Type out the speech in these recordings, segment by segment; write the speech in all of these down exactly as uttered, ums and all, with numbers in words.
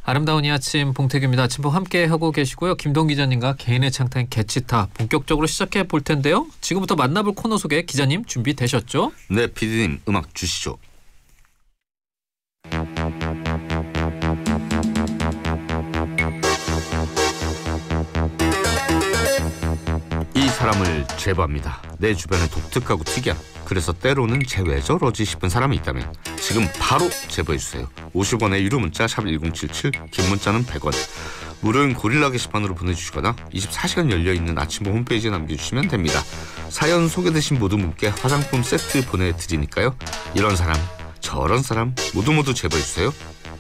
아름다운 이 아침 봉태규입니다. 아침봉 함께 하고 계시고요. 김동 기자님과 개인의 창타인 개치타 본격적으로 시작해 볼 텐데요. 지금부터 만나볼 코너 소개 기자님 준비되셨죠? 네, 피디님 음악 주시죠. 이 사람을 제보합니다. 내 주변에 독특하고 특이한, 그래서 때로는 쟤 왜 저러지 싶은 사람이 있다면 지금 바로 제보해주세요. 오십 원의 유료 문자 샵 일공칠칠, 긴 문자는 백 원. 무료인 고릴라 게시판으로 보내주시거나 이십사 시간 열려있는 아침봉 홈페이지에 남겨주시면 됩니다. 사연 소개되신 모든 분께 화장품 세트 보내드리니까요. 이런 사람, 저런 사람 모두 모두 제보해주세요.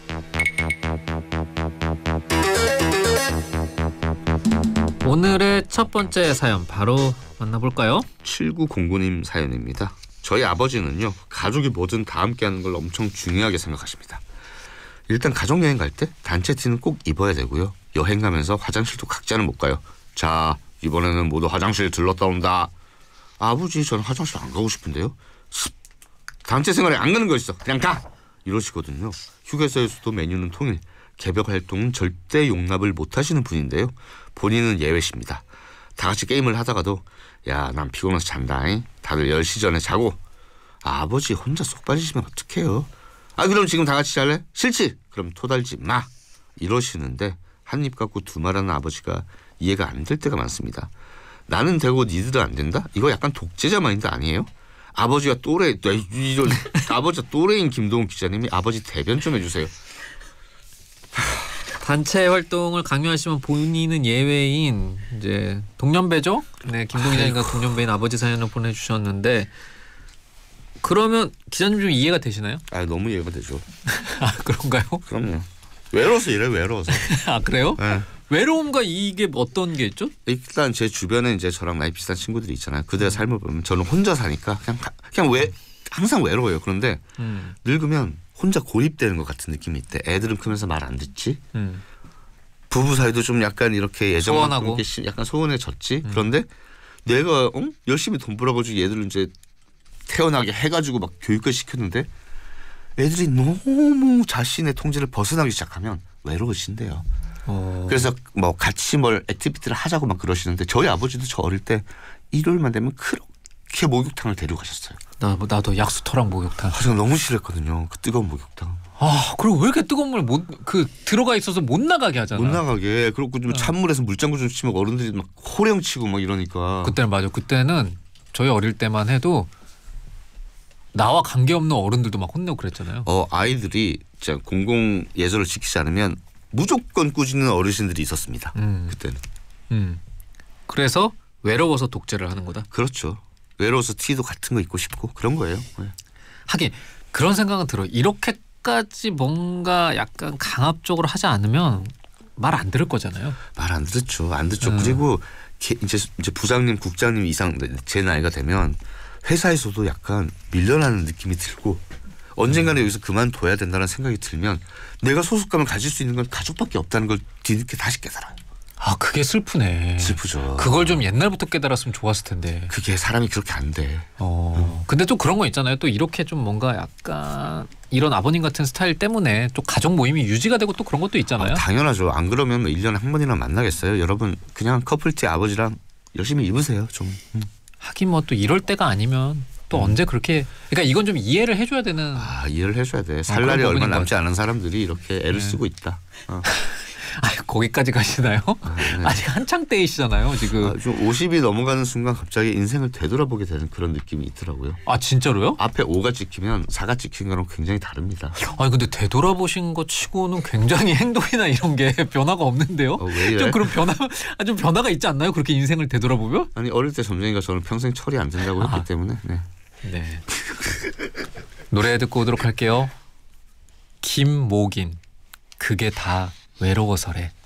오늘의 첫 번째 사연 바로 만나볼까요? 칠구공구님 사연입니다. 저희 아버지는요, 가족이 뭐든 다 함께하는 걸 엄청 중요하게 생각하십니다. 일단 가족여행 갈 때 단체 티는 꼭 입어야 되고요. 여행 가면서 화장실도 각자는 못 가요. 자, 이번에는 모두 화장실 들렀다 온다. 아버지, 저는 화장실 안 가고 싶은데요. 습, 단체 생활에 안 가는 거 있어. 그냥 가! 이러시거든요. 휴게소에서도 메뉴는 통일, 개별 활동은 절대 용납을 못 하시는 분인데요. 본인은 예외십니다. 다 같이 게임을 하다가도 야, 난 피곤해서 잔다잉. 다들 열 시 전에 자고. 아, 아버지 혼자 쏙 빠지시면 어떡해요. 아, 그럼 지금 다 같이 잘래? 싫지? 그럼 토달지 마. 이러시는데 한 입 갖고 두 말하는 아버지가 이해가 안 될 때가 많습니다. 나는 되고 니들은 안 된다? 이거 약간 독재자 마인드 아니에요? 아버지가 또래, 이런 아버지가 또래인 김동훈 기자님이 아버지 대변 좀 해주세요. 단체 활동을 강요하시면 본인은 예외인 이제 동년배죠? 네, 김동 기자님과 동년배인 아버지 사연을 보내주셨는데 그러면 기자님 좀 이해가 되시나요? 아, 너무 이해가 되죠. 아, 그런가요? 그럼요. 외로워서 이래, 외로워서. 아, 그래요? 네. 외로움과 이게 어떤 게 있죠? 일단 제 주변에 이제 저랑 나이 비슷한 친구들이 있잖아요. 그들의 삶을 보면 저는 혼자 사니까 그냥 그냥 왜 항상 외로워요. 그런데 음. 늙으면 혼자 고립되는 것 같은 느낌이 있대. 애들은 크면서 말 안 듣지. 음. 부부 사이도 좀 약간 이렇게 예전만큼 약간 소원해졌지. 음. 그런데 내가 어? 열심히 돈 벌어가지고 얘들을 이제 태어나게 해가지고 막 교육을 시켰는데 애들이 너무 자신의 통제를 벗어나기 시작하면 외로우신대요. 오. 그래서 뭐 같이 뭘 액티비티를 하자고 막 그러시는데 저희 아버지도 저 어릴 때 일요일만 되면 그렇게 목욕탕을 데려가셨어요. 나, 나도 약수터랑 목욕탕. 아, 저는 너무 싫었거든요. 그 뜨거운 목욕탕. 아, 그리고 왜 이렇게 뜨거운 물 못 그 들어가 있어서 못 나가게 하잖아. 못 나가게. 그리고 좀 찬물에서 물장구 좀 치면 어른들이 막 호령치고 막 이러니까. 그때는 맞아. 그때는 저희 어릴 때만 해도 나와 관계없는 어른들도 막 혼내고 그랬잖아요. 어, 아이들이 진짜 공공 예절을 지키지 않으면 무조건 꾸짖는 어르신들이 있었습니다. 음. 그때는. 음. 그래서 외로워서 독재를 하는 거다. 그렇죠. 외로워서 티도 같은 거 입고 싶고 그런 거예요. 네. 하긴 그런 생각은 들어. 이렇게까지 뭔가 약간 강압적으로 하지 않으면 말 안 들을 거잖아요. 말 안 듣죠. 안 듣죠. 음. 그리고 이제 이제 부장님, 국장님 이상 제 나이가 되면 회사에서도 약간 밀려나는 느낌이 들고 언젠가는 음. 여기서 그만둬야 된다는 생각이 들면 내가 소속감을 가질 수 있는 건 가족밖에 없다는 걸 뒤늦게 다시 깨달아요. 아, 그게 슬프네. 슬프죠. 그걸 좀 옛날부터 깨달았으면 좋았을 텐데. 그게 사람이 그렇게 안 돼. 어. 음. 근데 또 그런 거 있잖아요. 또 이렇게 좀 뭔가 약간 이런 아버님 같은 스타일 때문에 또 가족 모임이 유지가 되고 또 그런 것도 있잖아요. 아, 당연하죠. 안 그러면 일 년에 한 번이나 만나겠어요. 여러분 그냥 커플티 아버지랑 열심히 입으세요. 좀. 음. 하긴 뭐 또 이럴 때가 아니면 또 음. 언제 그렇게 그러니까 이건 좀 이해를 해줘야 되는. 아, 이해를 해줘야 돼. 살 날이 어, 얼마 남지 않은 사람들이 이렇게 애를 네. 쓰고 있다. 어. 아, 거기까지 가시나요? 아, 네. 아직 한창 때이시잖아요 지금. 아, 좀 오십이 넘어가는 순간 갑자기 인생을 되돌아보게 되는 그런 느낌이 있더라고요. 아, 진짜로요? 앞에 오가 찍히면 사가 찍힌 거랑 굉장히 다릅니다. 아니 근데 되돌아보신 거 치고는 굉장히 행동이나 이런 게 변화가 없는데요? 어, 왜 이래? 좀 그런 변화, 좀 변화가 있지 않나요? 그렇게 인생을 되돌아보면? 아니 어릴 때 점쟁이가 저는 평생 철이 안 된다고 했기 아. 때문에. 네. 네. 노래 듣고 오도록 할게요. 김모긴 그게 다 외로워서래.